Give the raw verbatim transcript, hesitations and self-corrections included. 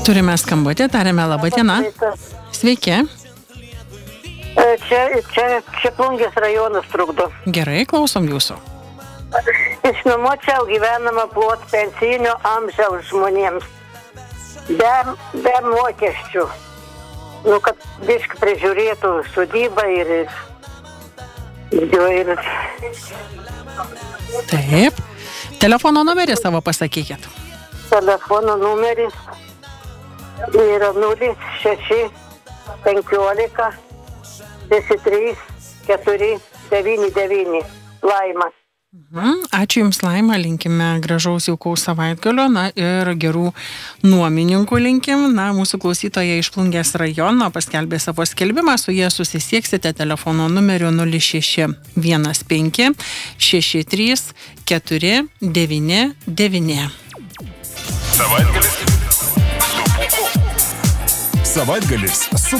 Turime skambutį, tarėme labą dieną. Sveiki. Čia, čia, čia Plungės rajonas trukdo. Gerai, klausom jūsų. Išnuomočiau gyvenamą plotą pensijinio amžiaus žmonėms. Be, be mokesčių. Nu, kad biškai prižiūrėtų sodybą ir... ir... Taip. Telefono numerį savo pasakykit. Telefono numeris yra nulis šeši penkiolika šeši trys keturi devyni devyni. Laima. Mhm. Ačiū Jums, Laima, linkime gražaus jaukaus savaitgalio, na ir gerų nuomininkų linkim. Na, mūsų klausytoja iš Plungės rajono paskelbė savo skelbimą, su jie susisieksite telefono numeriu nulis šeši vienas penki šeši trys keturi devyni devyni. Savaitgalis su Pūku. Savaitgalis su